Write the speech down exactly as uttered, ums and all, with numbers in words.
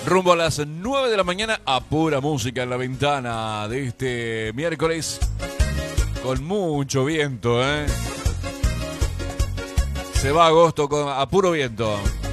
Rumbo a las nueve de la mañana a pura música en la ventana de este miércoles. Con mucho viento, ¿eh? Se va agosto con, a puro viento.